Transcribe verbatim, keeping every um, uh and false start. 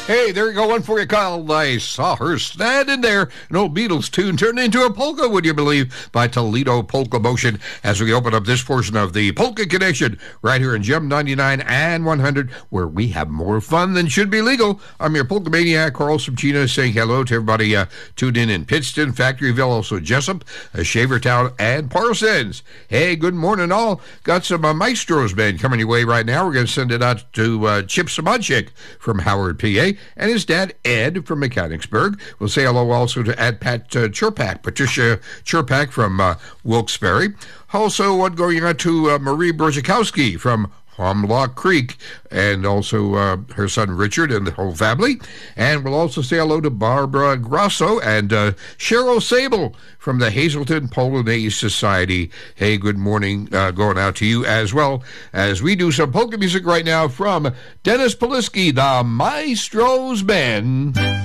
Hey, there you go, one for you, Kyle. I saw her standing there. An old Beatles tune turned into a polka, would you believe, by Toledo Polka Motion as we open up this portion of the Polka Connection right here in Gem ninety-nine and one hundred, where we have more fun than should be legal. I'm your Polka Maniac, Carl Subchina, saying hello to everybody uh, tuned in in Pittston, Factoryville, also Jessup, uh, Shavertown, and Parsons. Hey, good morning, all. Got some uh, Maestro's Band coming your way right now. We're going to send it out to uh, Chip Samanchik from Howard, P A, and his dad, Ed, from Mechanicsburg. We'll say hello also to Ed Pat uh, Churpak, Patricia Churpak from uh, Wilkes-Barre. Also, one going out to uh, Marie Brzezinski from Hemlock Creek, and also uh, her son Richard and the whole family. And we'll also say hello to Barbara Grosso and uh, Cheryl Sable from the Hazelton Polonaise Society. Hey, good morning uh, going out to you as well as we do some polka music right now from Dennis Polisky, the Maestro's Band.